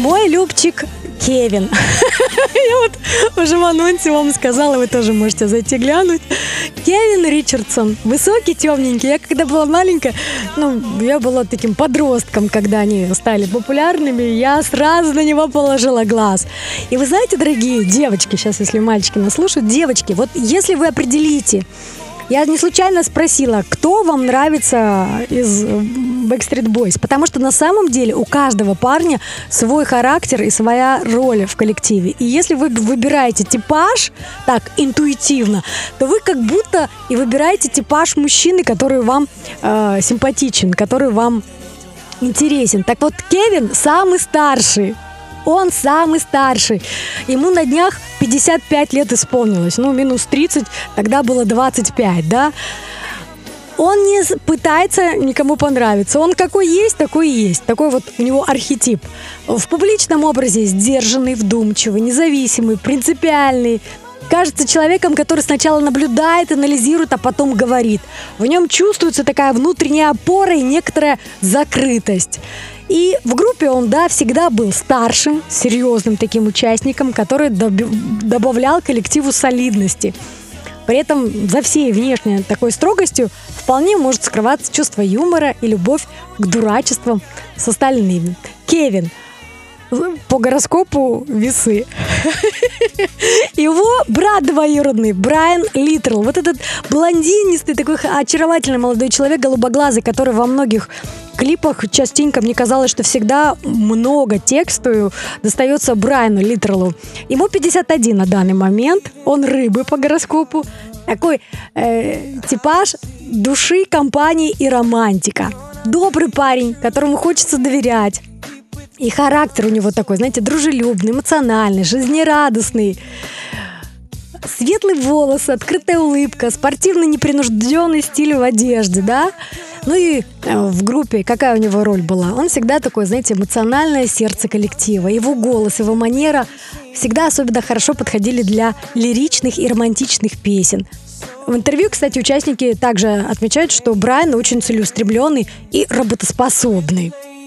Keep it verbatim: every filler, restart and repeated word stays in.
Мой любчик Кевин. Я вот уже в анонсе вам сказала, вы тоже можете зайти глянуть. Кевин Ричардсон, высокий, темненький. Я когда была маленькая, ну, я была таким подростком, когда они стали популярными, я сразу на него положила глаз. И вы знаете, дорогие девочки, сейчас, если мальчики нас слушают, девочки, вот если вы определите, я не случайно спросила, кто вам нравится из Backstreet Boys, потому что на самом деле у каждого парня свой характер и своя роль в коллективе. И если вы выбираете типаж так интуитивно, то вы как будто и выбираете типаж мужчины, который вам э, симпатичен, который вам интересен. Так вот, Кевин самый старший. Он самый старший. Ему на днях пятьдесят пять лет исполнилось. Ну, минус тридцать, тогда было двадцать пять, да? Он не пытается никому понравиться. Он какой есть, такой и есть. Такой вот у него архетип. В публичном образе сдержанный, вдумчивый, независимый, принципиальный. Кажется человеком, который сначала наблюдает, анализирует, а потом говорит. В нем чувствуется такая внутренняя опора и некоторая закрытость. И в группе он, да, всегда был старшим, серьезным таким участником, который доб- добавлял коллективу солидности. При этом за всей внешней такой строгостью вполне может скрываться чувство юмора и любовь к дурачествам с остальными. Кевин. По гороскопу весы. Его брат двоюродный Брайан Литрл. Вот этот блондинистый, такой очаровательный молодой человек, голубоглазый, который во многих клипах частенько, мне казалось, что всегда много тексту достается Брайану Литрелу. Ему пятьдесят один на данный момент. Он рыбы по гороскопу. Такой э, типаж души, компании и романтика. Добрый парень, которому хочется доверять. И характер у него такой, знаете, дружелюбный, эмоциональный, жизнерадостный. Светлые волосы, открытая улыбка, спортивный непринужденный стиль в одежде, да? Ну и в группе какая у него роль была? Он всегда такой, знаете, эмоциональное сердце коллектива. Его голос, его манера всегда особенно хорошо подходили для лиричных и романтичных песен. В интервью, кстати, участники также отмечают, что Брайан очень целеустремленный и работоспособный.